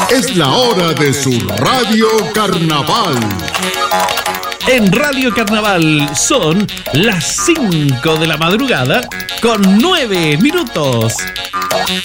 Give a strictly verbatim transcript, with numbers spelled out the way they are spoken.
Es la hora de su Radio Carnaval. En Radio Carnaval son las cinco de la madrugada con nueve minutos.